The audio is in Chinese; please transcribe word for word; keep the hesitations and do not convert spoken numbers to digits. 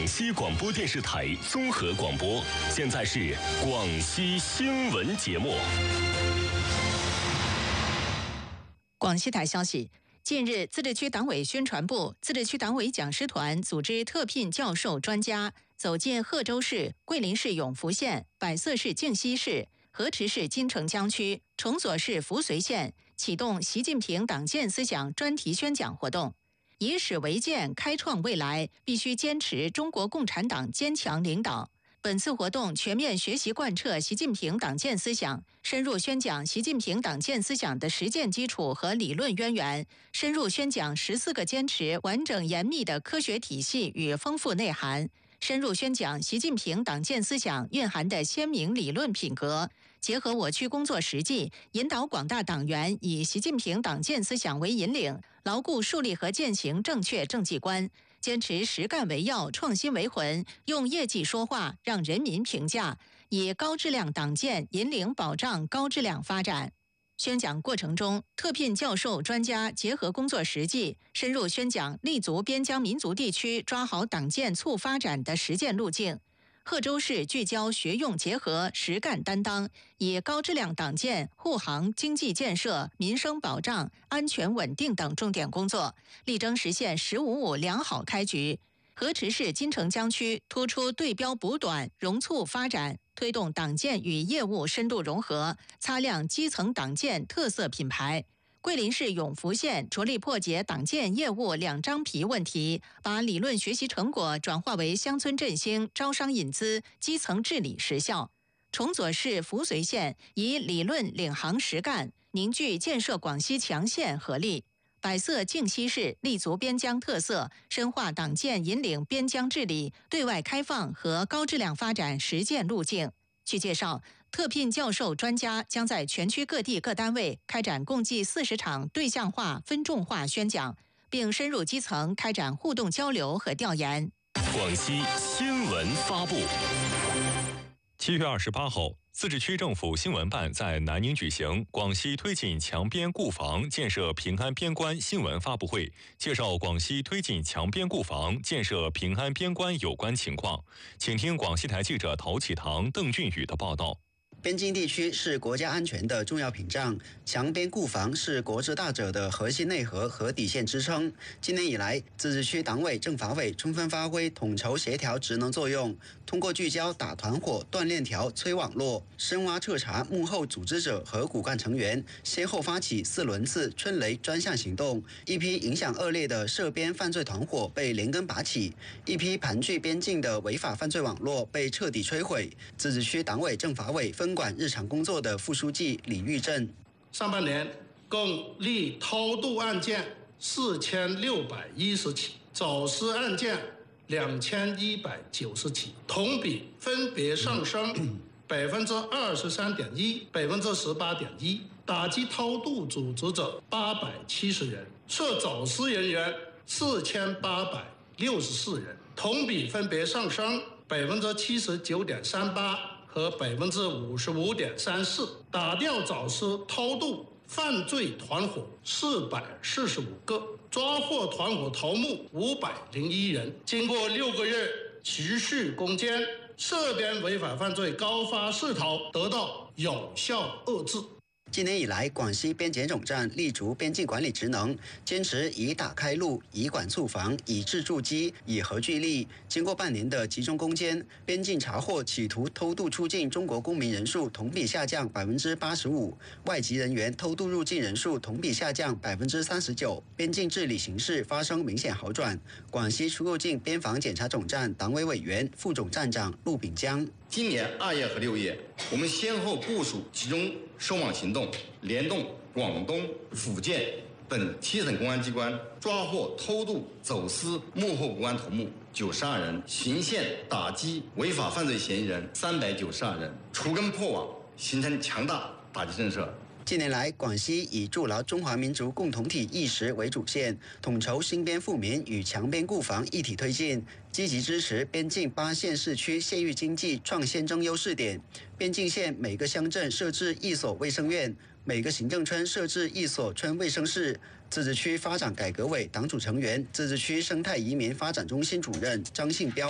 广西广播电视台综合广播，现在是广西新闻节目。 广西台消息，近日，自治区党委宣传部、自治区党委讲师团组织特聘教授专家走进贺州市、桂林市永福县、百色市靖西市、河池市金城江区、崇左市扶绥县，启动习近平党建思想专题宣讲活动。以史为鉴，开创未来，必须坚持中国共产党坚强领导。本次活动全面学习贯彻习近平党建思想，深入宣讲习近平党建思想的实践基础和理论渊源，深入宣讲十四个坚持完整严密的科学体系与丰富内涵，深入宣讲习近平党建思想蕴含的鲜明理论品格，结合我区工作实际，引导广大党员以习近平党建思想为引领，牢固树立和践行正确政绩观，坚持实干为要，创新为魂，用业绩说话，让人民评价，以高质量党建引领保障高质量发展。宣讲过程中，特聘教授专家结合工作实际，深入宣讲立足边疆民族地区抓好党建促发展的实践路径。贺州市聚焦学用结合、实干担当，以高质量党建护航经济建设、民生保障、安全稳定等重点工作，力争实现“十五五”良好开局。河池市金城江区突出对标补短，融促发展，推动党建与业务深度融合，擦亮基层党建特色品牌。桂林市永福县着力破解党建业务两张皮问题，把理论学习成果转化为乡村振兴、招商引资、基层治理实效。崇左市扶绥县以理论领航实干，凝聚建设广西强县合力。百色靖西市立足边疆特色，深化党建引领边疆治理、对外开放和高质量发展实践路径。据介绍，特聘教授专家将在全区各地各单位开展共计四十场对象化、分众化宣讲，并深入基层开展互动交流和调研。 广西新闻发布。 七月二十八号，自治区政府新闻办在南宁举行广西推进强边固防、建设平安边关新闻发布会，介绍广西推进强边固防、建设平安边关有关情况。请听广西台记者陶启堂、邓俊宇的报道。 边境地区是国家安全的重要屏障，强边固防是国之大者的核心内核和底线支撑。今年以来，自治区党委政法委充分发挥统筹协调职能作用，通过聚焦打团伙、断链条、摧网络，深挖彻查幕后组织者和骨干成员，先后发起四轮次春雷专项行动，一批影响恶劣的涉边犯罪团伙被连根拔起，一批盘踞边境的违法犯罪网络被彻底摧毁。自治区党委政法委分管日常工作的副书记李玉正， 上半年共立偷渡案件四千六百一十起，走私案件两千一百九十起，同比分别上升百分之二十三点一、百分之十八点一，打击偷渡组织者八百七十人，涉走私人员四千八百六十四人，同比分别上升百分之七十九点三八。和百分之五十五点三四，打掉走私偷渡犯罪团伙四百四十五个，抓获团伙头目五百零一人。经过六个月持续攻坚，涉边违法犯罪高发势头得到有效遏制。 今年以来，广西边检总站立足边境管理职能，坚持以打开路、以管促防、以治筑基、以和聚力。经过半年的集中攻坚，边境查获企图偷渡出境中国公民人数同比下降百分之八十五，外籍人员偷渡入境人数同比下降百分之三十九，边境治理形势发生明显好转。广西出入境边防检查总站党委委员、副总站长陆炳江。 今年二月和六月，我们先后部署集中收网行动，联动广东、福建等七省公安机关，抓获偷渡、走私幕后骨干头目九十二人，循线打击违法犯罪嫌疑人三百九十二人，除根破网，形成强大打击震慑。 近年来，广西以筑牢中华民族共同体意识为主线，统筹新边富民与强边固防一体推进，积极支持边境八县市区县域经济创新征优试点。边境县每个乡镇设置一所卫生院，每个行政村设置一所村卫生室。自治区发展改革委党组成员、自治区生态移民发展中心主任张信彪